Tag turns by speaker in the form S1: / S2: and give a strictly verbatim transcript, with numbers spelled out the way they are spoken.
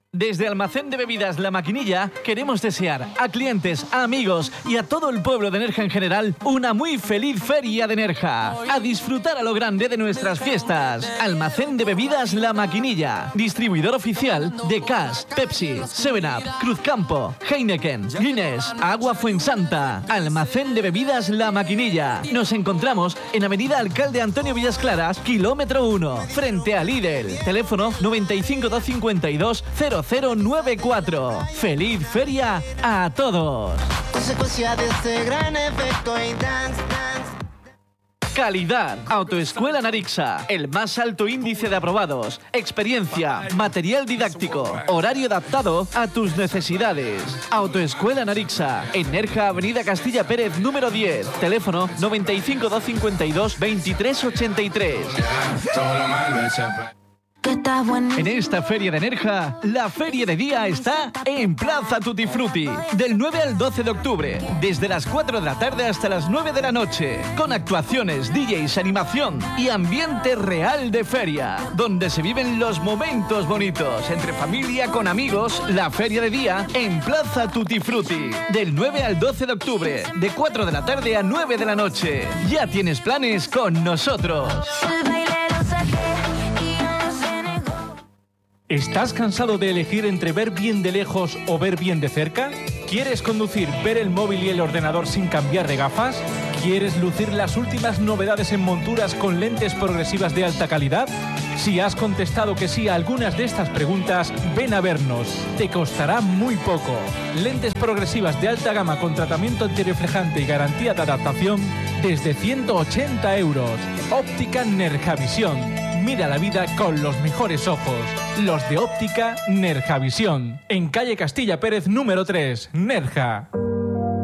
S1: Desde Almacén de Bebidas La Maquinilla queremos desear a clientes, a amigos y a todo el pueblo de Nerja en general una muy feliz feria de Nerja. A disfrutar a lo grande de nuestras fiestas. Almacén de Bebidas La Maquinilla, distribuidor oficial de Cass, Pepsi, seven up, Cruzcampo, Heineken, Guinness, Agua Fuensanta. Almacén de Bebidas La Maquinilla. Nos encontramos en Avenida Alcalde Antonio Villas Claras, kilómetro uno, frente a Lidl. Teléfono noventa y cinco, doscientos cincuenta y dos, cero cero nueve cuatro. ¡Feliz feria a todos!
S2: Consecuencia de este gran efecto y dance, dance.
S1: Calidad. Autoescuela Narixa. El más alto índice de aprobados. Experiencia. Material didáctico. Horario adaptado a tus necesidades. Autoescuela Narixa. En Nerja, Avenida Castilla Pérez, número diez. Teléfono noventa y cinco, doscientos cincuenta y dos, veintitrés ochenta y tres. En esta feria de Nerja, la feria de día está en Plaza Tutti Frutti, del nueve al doce de octubre, desde las cuatro de la tarde hasta las nueve de la noche, con actuaciones, D Js, animación y ambiente real de feria, donde se viven los momentos bonitos, entre familia, con amigos. La feria de día en Plaza Tutti Frutti, del nueve al doce de octubre, de cuatro de la tarde a nueve de la noche. Ya tienes planes con nosotros.
S3: ¿Estás cansado de elegir entre ver bien de lejos o ver bien de cerca? ¿Quieres conducir, ver el móvil y el ordenador sin cambiar de gafas? ¿Quieres lucir las últimas novedades en monturas con lentes progresivas de alta calidad? Si has contestado que sí a algunas de estas preguntas, ven a vernos. Te costará muy poco. Lentes progresivas de alta gama con tratamiento antirreflejante y garantía de adaptación desde ciento ochenta euros. Óptica Nerjavisión. Mira la vida con los mejores ojos. Los de Óptica Nerjavisión. En calle Castilla Pérez número tres, Nerja.